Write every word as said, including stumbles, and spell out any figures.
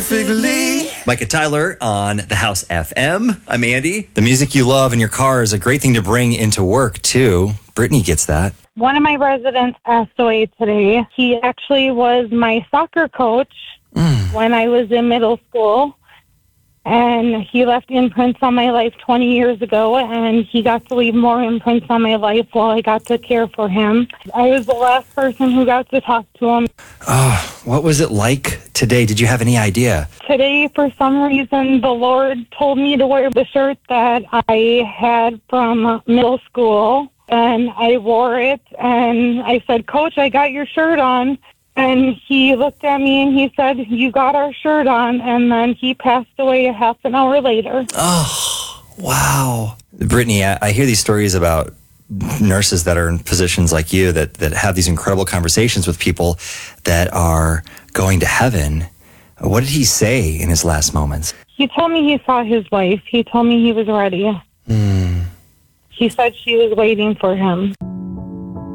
perfectly. Micah Tyler on the House F M. I'm Andy. The music you love in your car is a great thing to bring into work, too. Brittany gets that. One of my residents passed away today. He actually was my soccer coach mm. when I was in middle school. And he left imprints on my life twenty years ago, and he got to leave more imprints on my life while I got to care for him. I was the last person who got to talk to him. Oh, what was it like today? Did you have any idea? Today, for some reason, the Lord told me to wear the shirt that I had from middle school, and I wore it, and I said, "Coach, I got your shirt on." And he looked at me and he said, "You got our shirt on." And then he passed away a half an hour later. Oh, wow. Brittany, I, I hear these stories about nurses that are in positions like you that, that have these incredible conversations with people that are going to heaven. What did he say in his last moments? He told me he saw his wife. He told me he was ready. Mm. He said she was waiting for him.